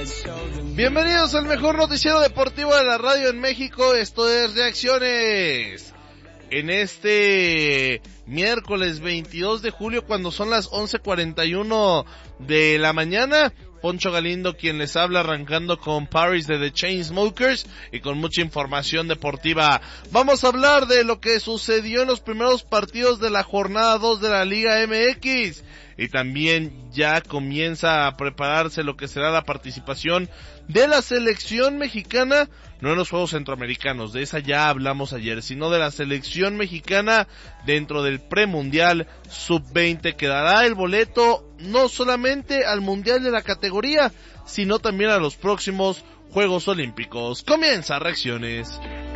Bienvenidos al mejor noticiero deportivo de la radio en México. Esto es Reacciones. En este miércoles 22 de julio, cuando son las 11:41 de la mañana, Poncho Galindo quien les habla, arrancando con Paris de The Chainsmokers y con mucha información deportiva. Vamos a hablar de lo que sucedió en los primeros partidos de la jornada 2 de la Liga MX. Y también ya comienza a prepararse lo que será la participación de la selección mexicana, no en los Juegos Centroamericanos, de esa ya hablamos ayer, sino de la selección mexicana dentro del premundial sub-20, que dará el boleto no solamente al mundial de la categoría, sino también a los próximos Juegos Olímpicos. Comienza Reacciones.